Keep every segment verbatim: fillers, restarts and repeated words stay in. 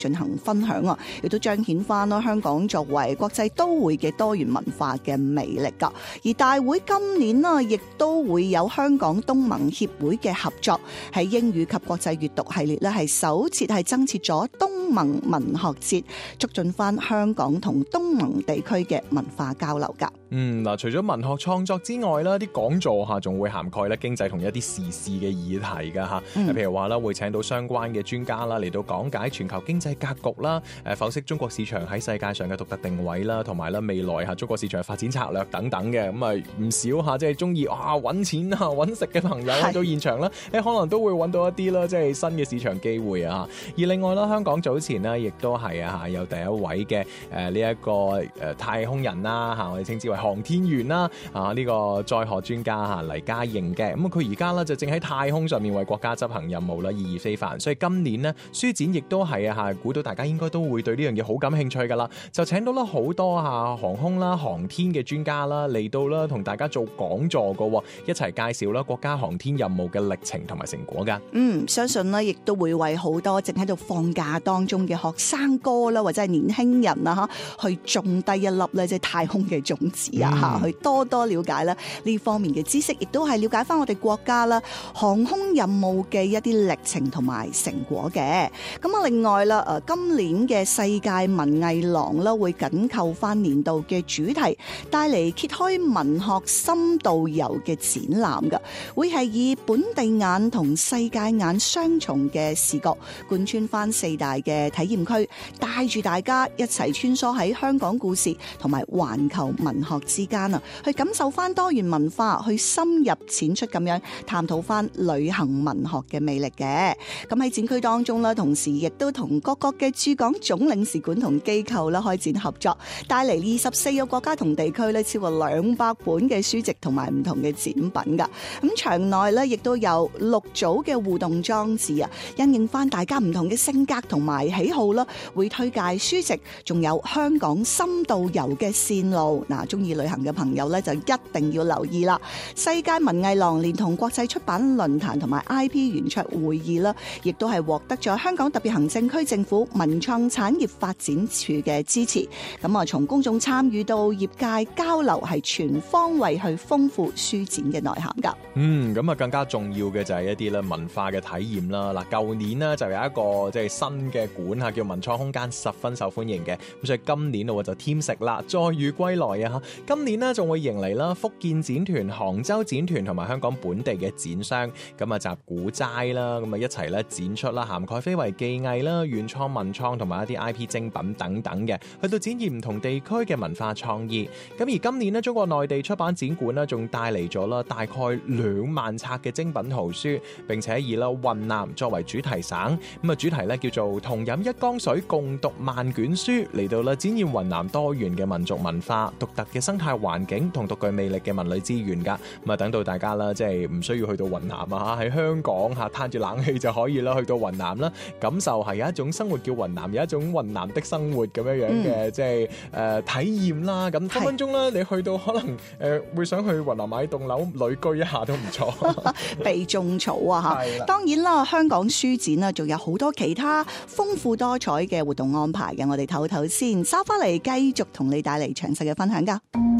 進行分享啊，亦都彰顯翻啦香港作為國際都會嘅多元文化嘅魅力噶。而大會今年啊，亦都會有香港東盟協會嘅合作，喺英語及國際閱讀系列咧，係首次係增設咗東盟文學節，促進翻香港同東盟地區嘅文化交流噶。 嗯，嗱，除咗文學創作之外啦，啲講座嚇仲會涵蓋咧經濟同一啲時事嘅議題噶嚇。嗯、譬如話啦，會請到相關嘅專家啦嚟到講解全球經濟格局啦，誒剖析中國市場喺世界上嘅獨特定位啦，同埋咧未來嚇中國市場嘅發展策略等等嘅。咁啊唔少嚇即係中意啊揾錢啊揾食嘅朋友去到現場啦，誒可能都會揾到一啲啦，即係新嘅市場機會啊。而另外啦，香港早前呢亦都係啊有第一位嘅誒呢一個誒太空人啦嚇，我哋稱之為航天員啦啊，呢、這個載荷專家嚇黎嘉瑩嘅。咁佢而家咧就正喺太空上面為國家執行任務啦，意義非凡。所以今年呢，書展亦都係啊嚇，估到大家應該都會對呢樣嘢好感興趣噶啦，就請到啦好多嚇航空啦、航天嘅專家啦嚟到啦，同大家做講座噶，一齊介紹啦國家航天任務嘅歷程同埋成果噶。 嗯，相信呢亦都會為好多正喺度放假當中嘅學生哥啦，或者係年輕人啊嚇，去種低一粒咧即係太空嘅種子啊嚇，嗯、去多多了解啦呢方面嘅知識，亦都係了解翻我哋國家啦航空任務嘅一啲歷程同埋成果嘅。咁啊，另外啦，誒今年嘅世界文藝廊啦，會緊扣翻年度嘅主題，帶嚟揭開文學深度遊嘅展覽㗎，會係以本地眼同世界眼雙重嘅視角，貫穿翻四大嘅體驗區，帶住大家一齊穿梭喺香港故事同埋環球文學之間啊，去感受翻多元文化，去深入淺出咁樣探討翻旅行文學嘅魅力嘅。咁喺展區當中啦，同時亦都同各國嘅駐港總領事館同機構啦開展合作，帶嚟二十四個國家同地區咧超過兩百本嘅書籍同埋唔同嘅展品噶。咁場內咧亦都有六組嘅互動裝置啊，因應翻大家唔同嘅性格同埋喜好啦，會推介書籍，仲有香港深度遊嘅線路。嗱，中意旅行嘅朋友咧就一定要留意啦。世界文藝廊連同國際出版論壇同埋 I P 圓桌會議啦，亦都係獲得咗香港特別行政區政府文創產業發展處嘅支持。咁啊，從公眾參與到業界交流，係全方位去豐富書展嘅內涵噶。 嗯，咁啊更加重要嘅就係一啲咧文化嘅體驗啦。嗱，舊年呢就有一個即係新嘅館嚇，叫文創空間，十分受歡迎嘅。咁所以今年我就添食啦，再遇歸來啊！今年呢仲會迎嚟啦福建展團、杭州展團同埋香港本地嘅展商，咁啊集古齋啦，咁啊一齊咧展出啦，涵蓋非遺技藝啦、原創文創同埋一啲 I P 精品等等嘅，去到展現唔同地區嘅文化創意。咁而今年呢，中國內地出版展館呢仲帶嚟咗啦大概兩萬冊嘅精品圖書，並且以啦雲南作為主題省，咁啊主題咧叫做同飲一江水，共讀萬卷書，嚟到啦展現雲南多元嘅民族文化、獨特嘅生態環境同獨具魅力嘅文旅資源噶。咁啊等到大家啦，即係唔需要去到雲南啊，喺香港嚇攤住冷氣就可以啦，去到雲南啦，感受係有一種生活叫雲南，有一種雲南的生活咁樣樣嘅，即係誒體驗啦。咁分分鐘啦，你去到可能誒、呃、會想去雲南買棟樓旅居一下都唔錯， 避種草啊嚇！當然啦，香港書展啊，仲有好多其他豐富多彩嘅活動安排嘅，我哋唞唞先，收翻嚟繼續同你帶嚟詳細嘅分享噶。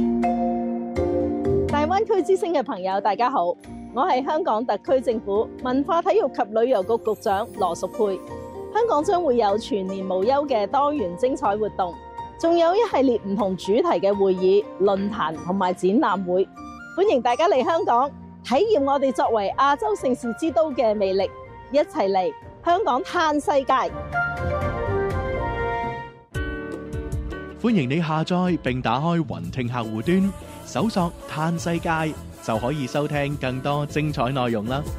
大灣區之星嘅朋友，大家好，我係香港特區政府文化體育及旅遊局局長羅淑佩。香港將會有全年無休嘅多元精彩活動，仲有一系列唔同主題嘅會議、論壇同埋展覽會，歡迎大家嚟香港體驗我哋作為亞洲盛事之都嘅魅力，一齊嚟香港嘆世界。 歡迎你下載並打開雲聽客戶端，搜索嘆世界就可以收聽更多精彩內容啦。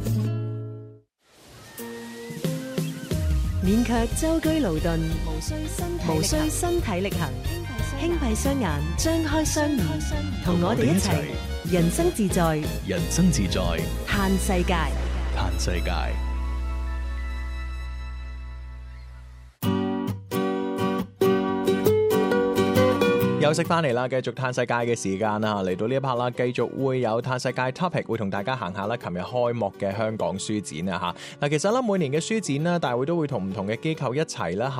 免卻舟車勞頓，無需身體力行，輕閉雙眼，張開雙耳，同我哋一齊人生自在， 人生自在， 嘆世界， 嘆世界。 休息翻嚟啦，繼續嘆世界嘅時間啦，嚟到呢一 part 啦，繼續會有嘆世界 topic， 會同大家行下啦。琴日開幕嘅香港書展啊嚇，嗱其實咧每年嘅書展啦，大會都會同唔同嘅機構一齊啦。